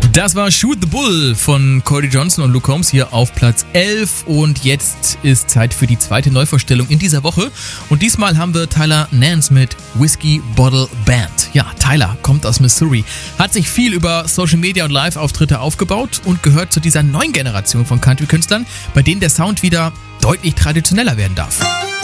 Das war Shoot the Bull von Cody Johnson und Luke Combs hier auf Platz 11 und jetzt ist Zeit für die zweite Neuvorstellung in dieser Woche und diesmal haben wir Tyler Nance mit Whiskey Bottle Band. Ja, Tyler kommt aus Missouri, hat sich viel über Social Media und Live-Auftritte aufgebaut und gehört zu dieser neuen Generation von Country-Künstlern, bei denen der Sound wieder deutlich traditioneller werden darf.